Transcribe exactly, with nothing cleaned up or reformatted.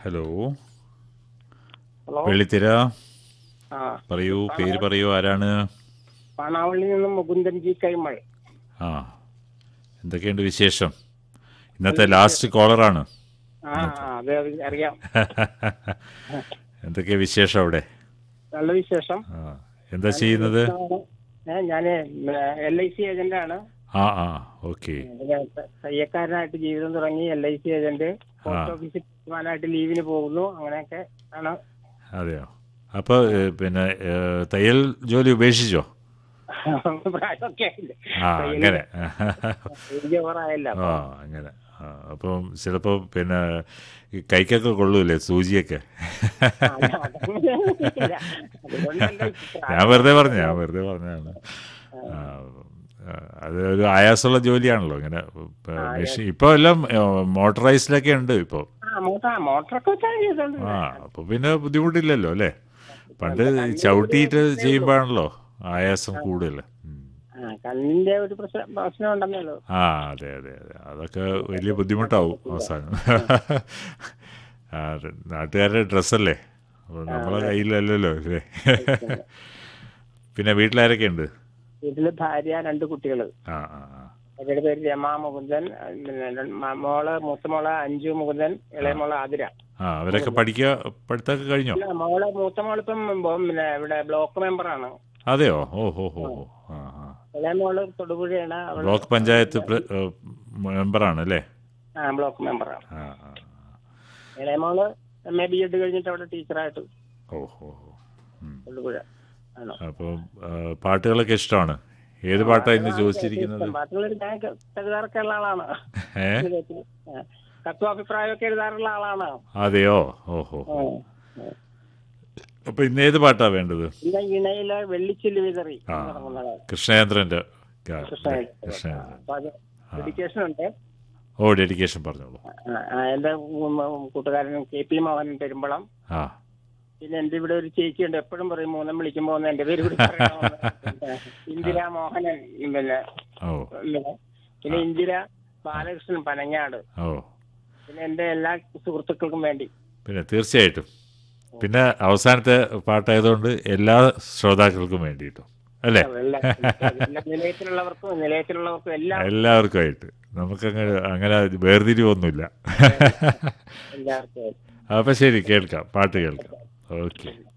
Hello, hello. വെള്ളിത്തിര. ആ പറയൂ, പേര് പാണാവള്ളി പറയൂ, ആരാണ്? പാണാവള്ളിയിൽ നിന്നും മുകുന്ദൻ ജി കൈമൾ. ആ, എന്തൊക്കെയുണ്ട് വിശേഷം? നല്ല ഇന്നത്തെ ലാസ്റ്റ് വിശേഷം. കോളറാണ് ആ ഇന്നത്തെ. ആ, അതെ അതെ, അറിയാം. എന്തൊക്കെയാ വിശേഷം അവിടെ? നല്ല വിശേഷം. ആ, എന്താ ഞാൻ ചെയ്യുന്നത്? ഞാൻ എൽ ഐ സി ഏജന്റാണ്. ആ ആ ഓക്കെ. തയ്യക്കാരനായിട്ട് ജീവിതം തുടങ്ങി. എൽ ഐ സി ഏജന്റ്, ആ, പോസ്റ്റ് ഓഫീസിൽ പോകാനായിട്ട് ലീവിന് പോകുന്നു. അങ്ങനെയൊക്കെ ആണ്. അതെയോ? അപ്പോൾ പിന്നെ ഏ, തയ്യൽ ജോലി ഉപേക്ഷിച്ചോ? പ്രായമൊക്കെ ആയില്ലേ. ആ, തയ്യലിന് അങ്ങനെ. വലിയ ഓവറായല്ലോ. ആ, അപ്പം അങ്ങനെ. ആ, അപ്പം ചിലപ്പോൾ പിന്നെ ഈ കൈക്കൊക്കെ കൊള്ളൂലേ സൂചിയൊക്കെ? ആ, അതങ്ങനെയൊന്നുമില്ല. അതുകൊണ്ടല്ല ഇപ്പൊ ഞാൻ വെറുതെ പറഞ്ഞു, പ്രായമായതുകൊണ്ടല്ല. ഞാൻ വെറുതെ പറഞ്ഞതാണ്. ആ, ആ, അത് ഒരു ആയാസമുള്ള ജോലിയാണല്ലോ ഇങ്ങനെ. ആ മെഷീൻ ഇപ്പോൾ എല്ലാം മോട്ടറൈസ്ഡിലൊക്കെ ഉണ്ട് ഇപ്പോൾ. ആ മോട്ട മോട്ടറൊക്കെ വെച്ചാണ് ആ, ചെയ്തോണ്ടിരുന്നത്. അപ്പോൾ പിന്നെ ബുദ്ധിമുട്ടില്ലല്ലോ അല്ലേ? പണ്ട് എന്റെ കണ്ണിന്റെ ഒരു ചവിട്ടിയിട്ട് പ്രശ്നമേ ഉള്ളൂ. ചെയ്യുമ്പോഴാണല്ലോ ആയാസം ആ കൂടുതൽ. ഉം. ആ, കണ്ണിന്റെ ഒരു പ്രശ്നം പ്രശ്നം ഉണ്ടെന്നേ ഉള്ളൂ. ആ, അതെ അതെ അതെ, അതൊക്കെ വലിയ നടക്കാൻ ബുദ്ധിമുട്ടാവും പറ്റില്ല. അവസാനം. ആ ആ, അത് നാട്ടുകാരുടെ ഡ്രസ്സല്ലേ, അപ്പോൾ ആ, നമ്മളെ അതെ. കയ്യിലല്ലല്ലോ അല്ലേ? കഴിക്കുന്നത്. പിന്നെ വീട്ടിലാരൊക്കെ ഉണ്ട്? വീട്ടില് ഭാര്യ, രണ്ട് കുട്ടികള്. ആ ആ ആ അവരുടെ പേര് രമ മുകുന്ദൻ. പിന്നെ ര- മ- മോള് മൂത്ത മോള് അഞ്ജു മുകുന്ദൻ, ആ ഇളയ മോള് ആതിര ആ അവരൊക്കെ മുകുന്ദൻ. പഠിക്കുക, പഠിത്തമൊക്കെ കഴിഞ്ഞോ? ഇല്ല, മോള് മൂത്ത മോളിപ്പം ബോ- പിന്നെ ഇവിടെ ബ്ലോക്ക് മെമ്പറാണ്. അതെയോ? ഓ ഹോ ഹോ ആ. ഹോ. ആ ആ ഇളയ മോള് തൊടുപുഴയാണ്. അവള് ബ്ലോക്ക് പഞ്ചായത്ത് പ്ര- ഏ, മെമ്പറാണ് അല്ലേ? ആ ബ്ലോക്ക് മെമ്പറാണ്. ആ ആ ഇളയ മോള് എം എ ബി എഡ് കഴിഞ്ഞിട്ട് അവിടെ ടീച്ചറായിട്ട് ഓ ഹോ ഹോ. ഉം. തൊടുപുഴ ആണോ. അപ്പം ആ, പാട്ടുകളൊക്കെ ഇഷ്ടമാണ്. ഏത് ആ പാട്ടാണ് ഇന്ന് പാട്ടുകളാണ് ഏറ്റവും ചോദിച്ചിരിക്കുന്നത്? ഇഷ്ടം. പാട്ടുകൾ ഞാൻ എഴുതാറൊക്കെ ഉള്ള ആളാണ്. ഏ ജീവിതത്തിൽ ആ, തത്വാഭിപ്രായമൊക്കെ എഴുതാറുള്ള ആളാണ്. അതെയോ? ഓ ഹോ ആ, ഹോ. ആ. അപ്പം ഇന്ന് ഏത് പാട്ടാണ് വേണ്ടത്? പിന്നെ ഇണയിലെ വെള്ളിച്ചില്ല് വിതറി ആ, എന്ന് തുടങ്ങുന്നതാണ്. കൃഷ്ണചന്ദ്രൻ്റെ ഗാനം അല്ലേ? കൃഷ്ണൻ. കൃഷ്ണചന്ദ്രൻ. അപ്പൊ അത് ആ, ഡെഡിക്കേഷൻ ഉണ്ട്. ഓ, ഡെഡിക്കേഷൻ പറഞ്ഞോളൂ. ആ, ആ, എന്റെ ഉം, ഉം, കൂട്ടുകാരൻ കെ പി മോഹൻ പെരുമ്പളം. ആ പിന്നെ എന്റെ ഇവിടെ ഒരു ചേച്ചിയുണ്ട്, എപ്പോഴും പറയും മൂന്നും വിളിക്കുമ്പോ ഒന്ന് എന്റെ പേര് കൂടി പറയണമെന്ന്. പിന്നെ ഇന്ദിര മോഹനൻ. പിന്നെ ഓ പിന്നെ പിന്നെ ഇന്ദിര ബാലകൃഷ്ണൻ പനങ്ങാട്. ഓ പിന്നെ എന്റെ എല്ലാ സുഹൃത്തുക്കൾക്കും വേണ്ടി. പിന്നെ തീർച്ചയായിട്ടും. പിന്നെ അവസാനത്തെ പാട്ടായതുകൊണ്ട് എല്ലാ ശ്രോതാക്കൾക്കും വേണ്ടിയിട്ടും അല്ലേ? എല്ലാ എല്ലാ നിലയത്തിലുള്ളവർക്കും നിലയത്തിലുള്ളവർക്കും എല്ലാം എല്ലാവർക്കുമായിട്ട് നമുക്കങ്ങനെ അങ്ങനെ വേർതിരിവൊന്നുമില്ല. എല്ലാവർക്കും. അപ്പം ശരി, കേൾക്കാം, പാട്ട് കേൾക്കാം. ഓക്കെ.